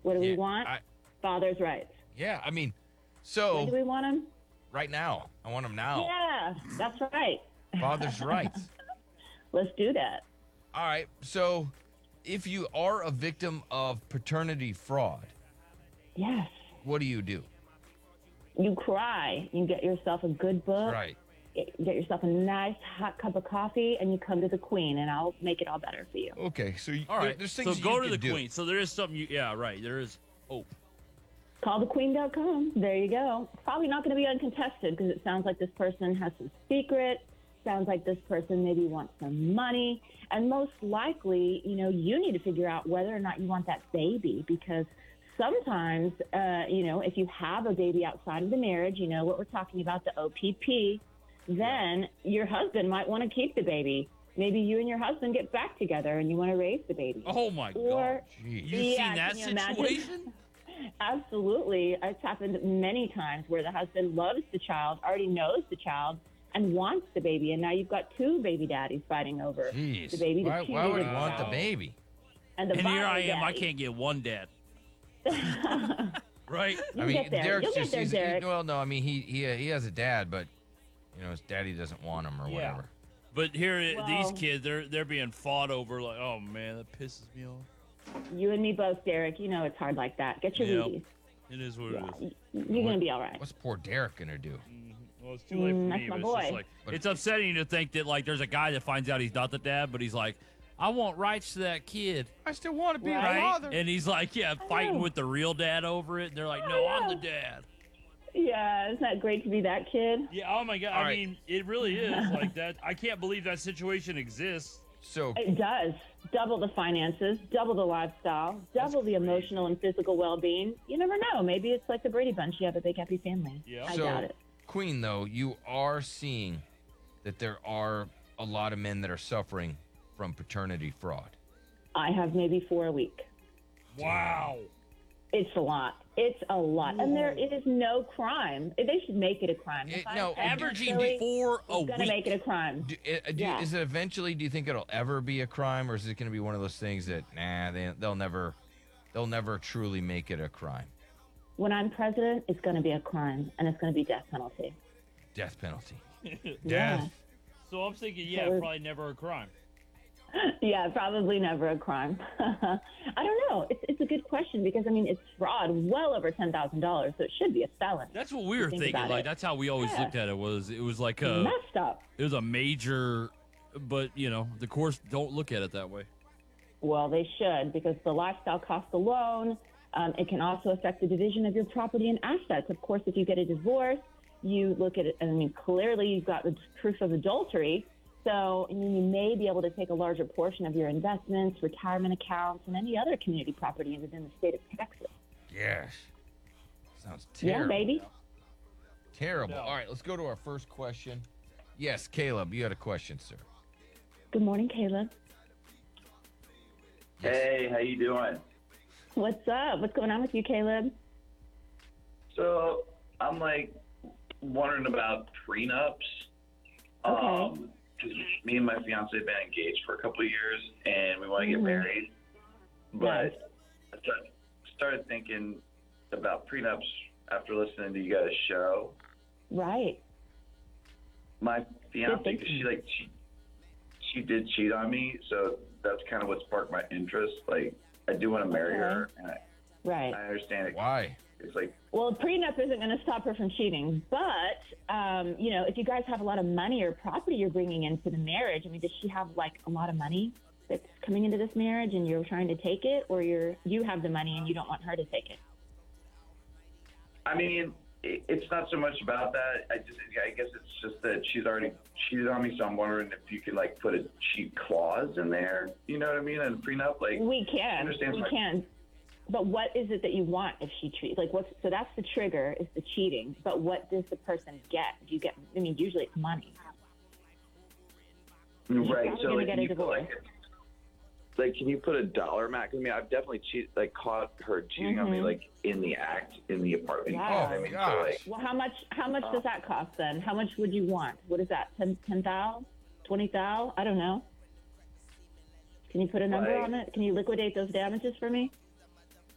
What do we want? Father's rights. Yeah, I mean, When do we want them? right now. I want them now. Yeah, that's right. Father's rights. Let's do that. All right. So, if you are a victim of paternity fraud, Yes. what do you do? You cry. You get yourself a good book. Right. Get yourself a nice hot cup of coffee, and you come to the Queen, and I'll make it all better for you. Okay. So, All right. there's things So go to you the can do. Queen. So there is something you. Yeah, right. There is hope. Callthequeen.com. There you go. Probably not going to be uncontested because it sounds like this person has some secret. Sounds like this person maybe wants some money. And most likely, you need to figure out whether or not you want that baby because sometimes, if you have a baby outside of the marriage, you know what we're talking about, the OPP, then your husband might want to keep the baby. Maybe you and your husband get back together and you want to raise the baby. Oh, my Or- God. You've seen that can you imagine? situation? Absolutely. It's happened many times where the husband loves the child, already knows the child, and wants the baby. And now you've got two baby daddies fighting over Jeez. the baby. Why would you want the baby? And the And here I bio am. I daddy. can't get one dad. Right? You'll get there. Derek's You'll get there, Derek. well, no, I mean, he has a dad, but, his daddy doesn't want him or whatever. But here, Well- these kids, they're being fought over. Like, oh man, that pisses me off. You and me both, Derek. You know it's hard like that. Get your Yep. Wheaties. It is what it is. You're going to be all right. What's poor Derek going to do? Well, it's too late for That's me. my But it's just boy. like it's upsetting to think that like there's a guy that finds out he's not the dad, but he's like, I want rights to that kid, I still want to be Right? a father. and he's like, fighting know. with the real dad over it. And they're like, I no, I'm know. the dad. Yeah, isn't that great to be that kid? Yeah. Oh my God. All I right. mean, it really is like that. I can't believe that situation exists. So, It does. Double the finances, double the lifestyle, double the emotional and physical well-being. You never know. Maybe it's like the Brady Bunch. You have a big happy family. Yeah. I so doubt it. Queen, though, you are seeing that there are a lot of men that are suffering from paternity fraud. I have maybe 4 a week. Wow. It's a lot. It's a lot. And there is no crime. They should make it a crime. If I no, said Averaging Billy, 4 a it's gonna make week. it a crime. Yeah. Is it eventually? Do you think it'll ever be a crime, or is it going to be one of those things that they'll never truly make it a crime? When I'm president, it's going to be a crime, and it's going to be death penalty. Death penalty. Yeah. So I'm thinking, So- probably never a crime. Yeah, probably never a crime. I don't know. It's a good question because, I mean, it's fraud well over $10,000, so it should be a felony. That's what we were Think thinking. about Like it. that's how we always Yeah. looked at it. It was like a Messed up. a major, but the courts don't look at it that way. Well, they should because the lifestyle cost alone, it can also affect the division of your property and assets. Of course, if you get a divorce, you look at it, and I mean, clearly you've got the proof of adultery. So you may be able to take a larger portion of your investments, retirement accounts, and any other community property within the state of Texas. Yes. Sounds terrible. Yeah, baby. Terrible. All right, let's go to our first question. Yes, Caleb, you had a question, sir. Good morning, Caleb. Hey, how you doing? What's up? What's going on with you, Caleb? So I'm like wondering about prenups. Okay. 'Cause me and my fiance have been engaged for a couple of years, and we want to get married. But I started thinking about prenups after listening to you guys' show. Right. My fiance, Good 'cause she did cheat on me, so that's kind of what sparked my interest. Like, I do want to marry her, and I Right. understand it. Why? It's like, Well, a prenup isn't going to stop her from cheating, but if you guys have a lot of money or property you're bringing into the marriage, I mean, does she have like a lot of money that's coming into this marriage, and you're trying to take it, or you have the money and you don't want her to take it? I mean, it's not so much about that. I guess it's just that she's already cheated on me, so I'm wondering if you could like put a cheat clause in there. You know what I mean? In a prenup, like We can. understand We my- can. But what is it that you want if she cheats? Like, so that's the trigger, is the cheating. But what does the person get? Do you get? I mean, usually it's money. right. probably So gonna like, get can a you put, divorce. Like, can you put a dollar amount? I mean, I've definitely caught her cheating on me, like in the act, in the apartment. Wow. You know what I mean? gosh. So, like, Well, how much does that cost then? How much would you want? What is that? 10,000, 20,000? I don't know. Can you put a number Like- on it? Can you liquidate those damages for me?